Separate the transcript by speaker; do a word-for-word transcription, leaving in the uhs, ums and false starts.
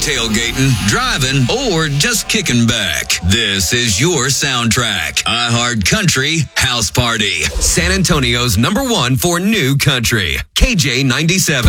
Speaker 1: tailgating, driving, or just kicking back. This is your soundtrack. iHeart Country House Party. San Antonio's number one for new country. K J ninety-seven.